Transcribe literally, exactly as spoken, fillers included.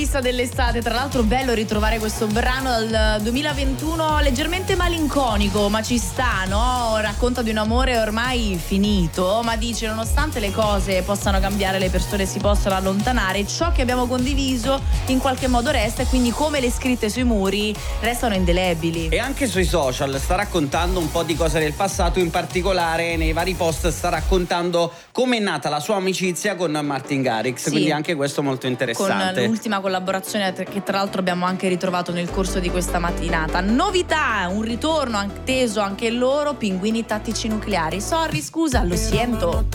Dell'estate, tra l'altro bello ritrovare questo brano dal duemilaventuno, leggermente malinconico, ma ci sta, no? Racconta di un amore ormai finito, ma dice nonostante le cose possano cambiare, le persone si possono allontanare, ciò che abbiamo condiviso in qualche modo resta, e quindi come le scritte sui muri restano indelebili. E anche sui social sta raccontando un po' di cose del passato, in particolare nei vari post sta raccontando come è nata la sua amicizia con Martin Garrix, sì, quindi anche questo molto interessante. Con l'ultima collaborazione che tra l'altro abbiamo anche ritrovato nel corso di questa mattinata. Novità, un ritorno atteso anche loro, Pinguini Tattici Nucleari. Sorry, scusa, lo siento.